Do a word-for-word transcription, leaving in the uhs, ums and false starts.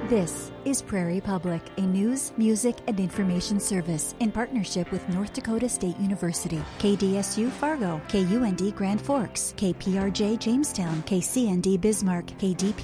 This is Prairie Public, a news, music, and information service in partnership with North Dakota State University, K D S U Fargo, K U N D Grand Forks, K P R J Jamestown, K C N D Bismarck, K D P